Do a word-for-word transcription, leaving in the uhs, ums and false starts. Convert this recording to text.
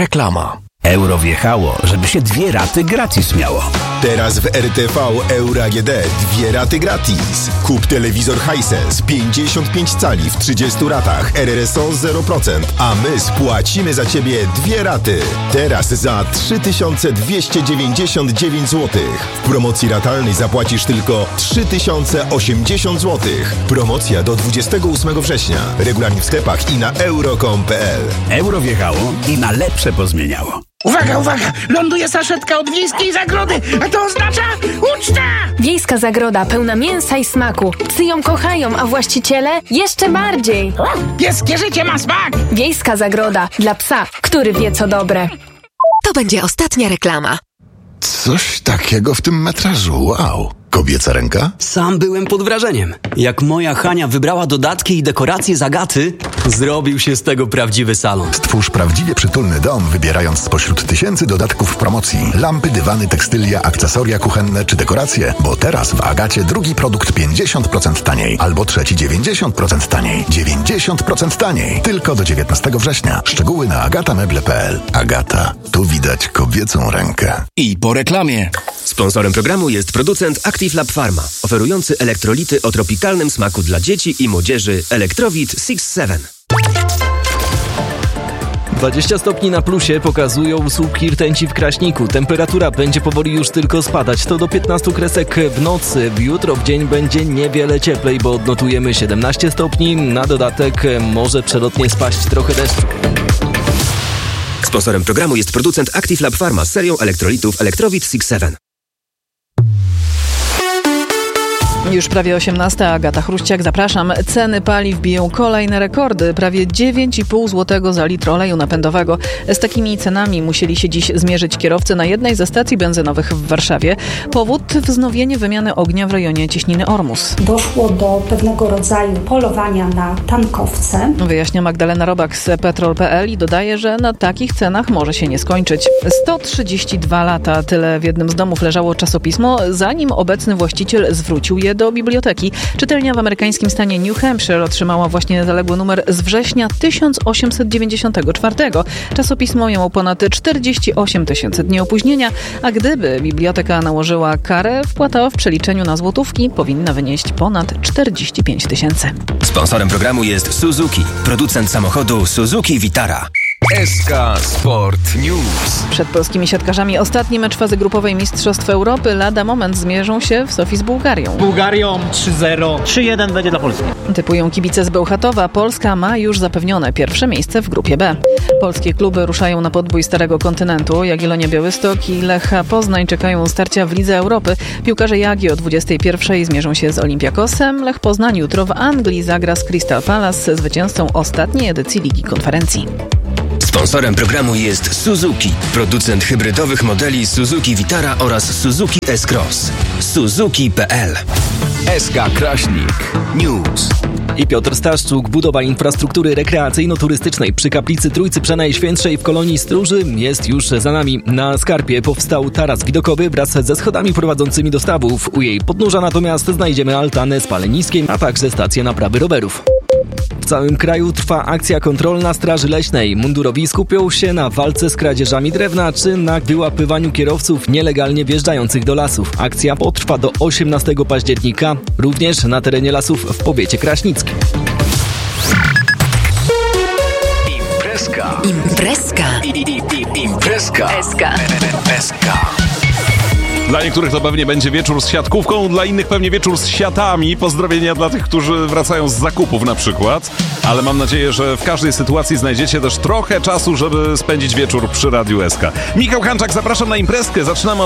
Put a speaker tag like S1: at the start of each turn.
S1: Reklama. Euro wjechało, żeby się dwie raty gratis miało.
S2: Teraz w R T V Euro A G D dwie raty gratis. Kup telewizor Hisense pięćdziesiąt pięć cali w trzydziestu ratach, R R S O zero procent, a my spłacimy za Ciebie dwie raty. Teraz za trzy tysiące dwieście dziewięćdziesiąt dziewięć złotych. W promocji ratalnej zapłacisz tylko trzy tysiące osiemdziesiąt złotych. Promocja do dwudziestego ósmego września. Regulamin w sklepach i na euro kropka com kropka p l.
S1: Euro wjechało i na lepsze pozmieniało.
S3: Uwaga, uwaga! Ląduje saszetka od Wiejskiej Zagrody, a to oznacza uczta!
S4: Wiejska Zagroda pełna mięsa i smaku. Psy ją kochają, a właściciele jeszcze bardziej.
S3: Pieskie życie ma smak!
S4: Wiejska Zagroda dla psa, który wie co dobre.
S5: To będzie ostatnia reklama.
S6: Coś takiego w tym metrażu, wow. Kobieca ręka?
S7: Sam byłem pod wrażeniem. Jak moja Hania wybrała dodatki i dekoracje z Agaty, zrobił się z tego prawdziwy salon.
S6: Stwórz prawdziwie przytulny dom, wybierając spośród tysięcy dodatków w promocji. Lampy, dywany, tekstylia, akcesoria kuchenne czy dekoracje. Bo teraz w Agacie drugi produkt pięćdziesiąt procent taniej, albo trzeci dziewięćdziesiąt procent taniej. dziewięćdziesiąt procent taniej. Tylko do dziewiętnastego września. Szczegóły na agatameble kropka p l. Agata. Tu widać kobiecą rękę.
S1: I po reklamie.
S8: Sponsorem programu jest producent Active Lab Pharma, oferujący elektrolity o tropikalnym smaku dla dzieci i młodzieży Electrowit six seven.
S9: dwadzieścia stopni na plusie pokazują słupki rtęci w Kraśniku. Temperatura będzie powoli już tylko spadać. To do piętnastu kresek w nocy. Jutro w dzień będzie niewiele cieplej, bo odnotujemy siedemnaście stopni. Na dodatek może przelotnie spaść trochę deszczu.
S8: Sponsorem programu jest producent Active Lab Pharma z serią elektrolitów Electrowit six seven.
S10: Już prawie osiemnasta, Agata Chruściak, zapraszam. Ceny paliw biją kolejne rekordy. Prawie dziewięć i pół złotego za litr oleju napędowego. Z takimi cenami musieli się dziś zmierzyć kierowcy na jednej ze stacji benzynowych w Warszawie. Powód – wznowienie wymiany ognia w rejonie Cieśniny Ormus.
S11: Doszło do pewnego rodzaju polowania na tankowce.
S10: Wyjaśnia Magdalena Robak z petrol kropka p l i dodaje, że na takich cenach może się nie skończyć. sto trzydzieści dwa lata, tyle w jednym z domów leżało czasopismo, zanim obecny właściciel zwrócił je do biblioteki. Czytelnia w amerykańskim stanie New Hampshire otrzymała właśnie zaległy numer z września tysiąc osiemset dziewięćdziesiątego czwartego. Czasopismo miało ponad czterdzieści osiem tysięcy dni opóźnienia, a gdyby biblioteka nałożyła karę, wpłata w przeliczeniu na złotówki powinna wynieść ponad czterdzieści pięć tysięcy.
S8: Sponsorem programu jest Suzuki, producent samochodu Suzuki Vitara.
S1: S K Sport News.
S10: Przed polskimi siatkarzami ostatni mecz fazy grupowej Mistrzostw Europy. Lada moment zmierzą się w Sofii z Bułgarią.
S12: Bułgarią trzy zero, trzy jeden będzie dla Polski.
S10: Typują kibice z Bełchatowa. Polska ma już zapewnione pierwsze miejsce w grupie B. Polskie kluby ruszają na podbój Starego Kontynentu. Jagiellonia Białystok i Lech Poznań czekają starcia w Lidze Europy. Piłkarze Jagi o dwudziestej pierwszej zmierzą się z Olympiakosem. Lech Poznań jutro w Anglii zagra z Crystal Palace, zwycięzcą ostatniej edycji Ligi Konferencji.
S8: Sponsorem programu jest Suzuki, producent hybrydowych modeli Suzuki Vitara oraz Suzuki S-Cross. Suzuki kropka p l.
S1: S K Kraśnik News.
S9: I Piotr Staszczuk. Budowa infrastruktury rekreacyjno-turystycznej przy kaplicy Trójcy Przenajświętszej w Kolonii Stróży jest już za nami. Na skarpie powstał taras widokowy wraz ze schodami prowadzącymi do stawów. U jej podnóża natomiast znajdziemy altanę z paleniskiem, a także stację naprawy rowerów. W całym kraju trwa akcja kontrolna Straży Leśnej. Mundurowi skupią się na walce z kradzieżami drewna czy na wyłapywaniu kierowców nielegalnie wjeżdżających do lasów. Akcja potrwa do osiemnastego października, również na terenie lasów w powiecie kraśnickim.
S1: Imprezka.
S5: Imprezka.
S1: I, i, i, imprezka.
S5: Eska.
S1: Eska.
S13: Dla niektórych to pewnie będzie wieczór z siatkówką, dla innych pewnie wieczór z siatami. Pozdrowienia dla tych, którzy wracają z zakupów na przykład. Ale mam nadzieję, że w każdej sytuacji znajdziecie też trochę czasu, żeby spędzić wieczór przy Radiu S K. Michał Hanczak, zapraszam na imprezkę. Zaczynamy